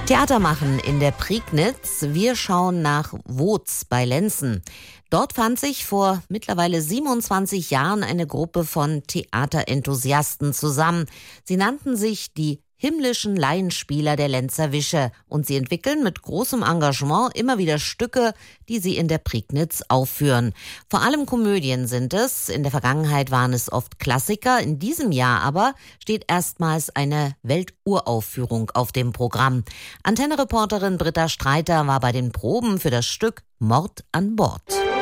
Theater machen in der Prignitz. Wir schauen nach Woz bei Lenzen. Dort fand sich vor mittlerweile 27 Jahren eine Gruppe von Theaterenthusiasten zusammen. Sie nannten sich die himmlischen Laienspieler der Lenzer Wische und sie entwickeln mit großem Engagement immer wieder Stücke, die sie in der Prignitz aufführen. Vor allem Komödien sind es. In der Vergangenheit waren es oft Klassiker. In diesem Jahr aber steht erstmals eine Welturaufführung auf dem Programm. Antenne-Reporterin Britta Streiter war bei den Proben für das Stück Mord an Bord.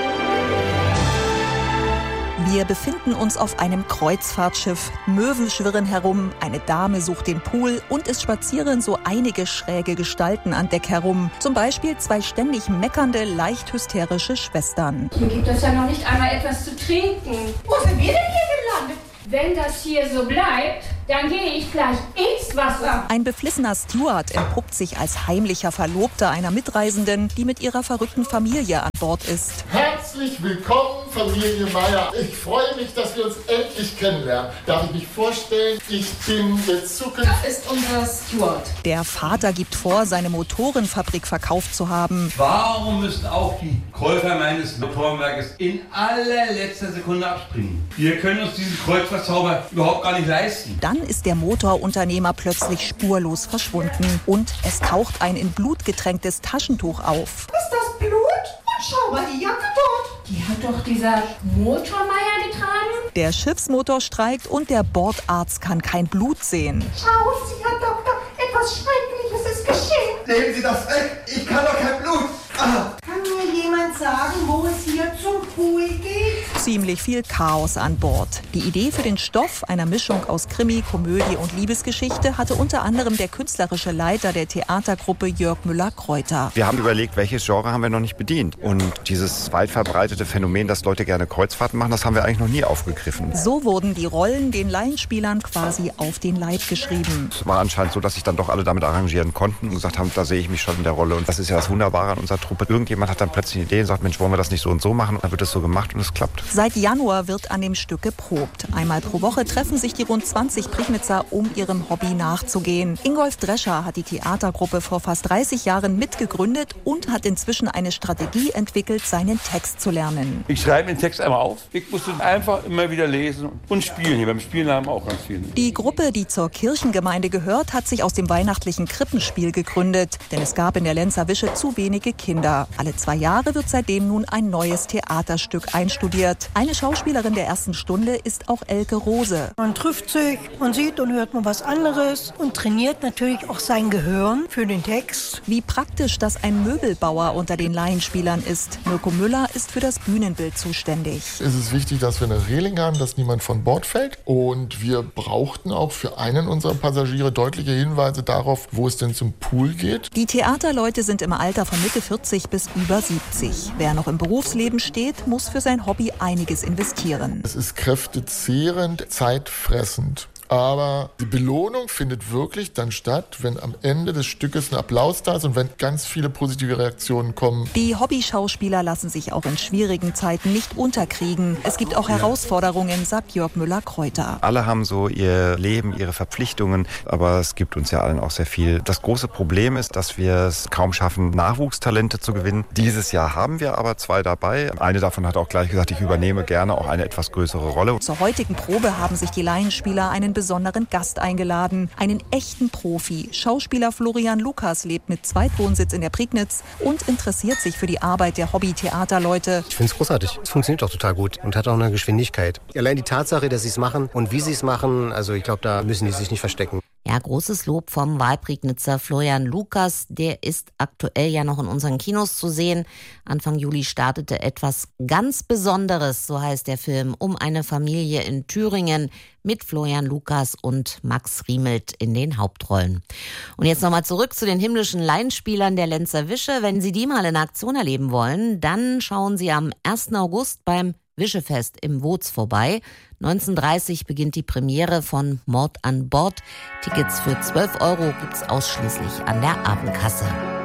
Wir befinden uns auf einem Kreuzfahrtschiff. Möwen schwirren herum, eine Dame sucht den Pool und es spazieren so einige schräge Gestalten an Deck herum. Zum Beispiel 2 ständig meckernde, leicht hysterische Schwestern. Hier gibt es ja noch nicht einmal etwas zu trinken. Wo sind wir denn hier gelandet? Wenn das hier so bleibt, dann gehe ich gleich ins Wasser. Ein beflissener Steward entpuppt sich als heimlicher Verlobter einer Mitreisenden, die mit ihrer verrückten Familie an Bord ist. Herzlich willkommen, Familie Meier. Ich freue mich, dass wir uns endlich kennenlernen. Darf ich mich vorstellen? Ich bin der Zukunft. Das ist unser Steward. Der Vater gibt vor, seine Motorenfabrik verkauft zu haben. Warum müssen auch die Käufer meines Motorenwerkes in allerletzter Sekunde abspringen? Wir können uns diesen Kreuzfahrtzauber überhaupt gar nicht leisten. Dann ist der Motorunternehmer plötzlich spurlos verschwunden und es taucht ein in Blut getränktes Taschentuch auf. Ist das Blut? Und schau mal, die Jacke dort. Die hat doch dieser Motormeier getragen. Der Schiffsmotor streikt und der Bordarzt kann kein Blut sehen. Schauen Sie, Herr Doktor, etwas Schreckliches ist geschehen. Nehmen Sie das weg! Ich kann doch kein Blut! Kann mir jemand sagen, wo es hier zum Pool geht? Ziemlich viel Chaos an Bord. Die Idee für den Stoff, einer Mischung aus Krimi, Komödie und Liebesgeschichte, hatte unter anderem der künstlerische Leiter der Theatergruppe Jörg Müller-Kreuter. Wir haben überlegt, welches Genre haben wir noch nicht bedient. Und dieses weit verbreitete Phänomen, dass Leute gerne Kreuzfahrten machen, das haben wir eigentlich noch nie aufgegriffen. So wurden die Rollen den Laienspielern quasi auf den Leib geschrieben. Es war anscheinend so, dass sich dann doch alle damit arrangieren konnten und gesagt haben, da sehe ich mich schon in der Rolle. Und das ist ja das Wunderbare an unserer Truppe. Irgendjemand hat dann plötzlich eine Idee und sagt, Mensch, wollen wir das nicht so und so machen? Und dann wird es so gemacht und es klappt. Seit Januar wird an dem Stück geprobt. Einmal pro Woche treffen sich die rund 20 Prignitzer, um ihrem Hobby nachzugehen. Ingolf Drescher hat die Theatergruppe vor fast 30 Jahren mitgegründet und hat inzwischen eine Strategie entwickelt, seinen Text zu lernen. Ich schreibe den Text einmal auf. Ich muss ihn einfach immer wieder lesen und spielen. Hier beim Spielen haben wir auch ganz viel. Die Gruppe, die zur Kirchengemeinde gehört, hat sich aus dem weihnachtlichen Krippenspiel gegründet. Denn es gab in der Lenzer Wische zu wenige Kinder. Alle 2 Jahre wird seitdem nun ein neues Theaterstück einstudiert. Eine Schauspielerin der ersten Stunde ist auch Elke Rose. Man trifft sich, man sieht und hört mal was anderes und trainiert natürlich auch sein Gehirn für den Text. Wie praktisch, dass ein Möbelbauer unter den Laienspielern ist. Mirko Müller ist für das Bühnenbild zuständig. Es ist wichtig, dass wir eine Reling haben, dass niemand von Bord fällt. Und wir brauchten auch für einen unserer Passagiere deutliche Hinweise darauf, wo es denn zum Pool geht. Die Theaterleute sind im Alter von Mitte 40 bis über 70. Wer noch im Berufsleben steht, muss für sein Hobby einiges investieren. Es ist kräftezehrend, zeitfressend. Aber die Belohnung findet wirklich dann statt, wenn am Ende des Stückes ein Applaus da ist und wenn ganz viele positive Reaktionen kommen. Die Hobbyschauspieler lassen sich auch in schwierigen Zeiten nicht unterkriegen. Es gibt auch Herausforderungen, sagt Jörg Müller-Kreuter. Alle haben so ihr Leben, ihre Verpflichtungen, aber es gibt uns ja allen auch sehr viel. Das große Problem ist, dass wir es kaum schaffen, Nachwuchstalente zu gewinnen. Dieses Jahr haben wir aber 2 dabei. Eine davon hat auch gleich gesagt, ich übernehme gerne auch eine etwas größere Rolle. Zur heutigen Probe haben sich die Laienspieler einen besonderen Gast eingeladen, einen echten Profi. Schauspieler Florian Lukas lebt mit Zweitwohnsitz in der Prignitz und interessiert sich für die Arbeit der Hobby-Theaterleute. Ich finde es großartig. Es funktioniert auch total gut und hat auch eine Geschwindigkeit. Allein die Tatsache, dass sie es machen und wie sie es machen, also ich glaube, da müssen die sich nicht verstecken. Ja, großes Lob vom Wahlprignitzer Florian Lukas. Der ist aktuell ja noch in unseren Kinos zu sehen. Anfang Juli startete etwas ganz Besonderes, so heißt der Film, um eine Familie in Thüringen mit Florian Lukas und Max Riemelt in den Hauptrollen. Und jetzt nochmal zurück zu den himmlischen Laienspielern der Lenzer Wische. Wenn Sie die mal in Aktion erleben wollen, dann schauen Sie am 1. August beim Wischefest im Woz vorbei. 19:30 beginnt die Premiere von Mord an Bord. Tickets für 12 € gibt's ausschließlich an der Abendkasse.